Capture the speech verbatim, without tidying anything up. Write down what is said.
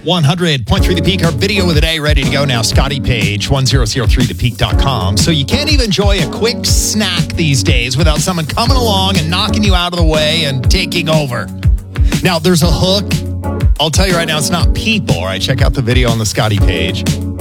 one hundred point three The Peak, our video of the day, ready to go now. Scotty Page, one thousand three the peak dot com. So you can't even enjoy a quick snack these days without someone coming along and knocking you out of the way and taking over. Now, there's a hook. I'll tell you right now, it's not people. All right, check out the video on the Scotty Page.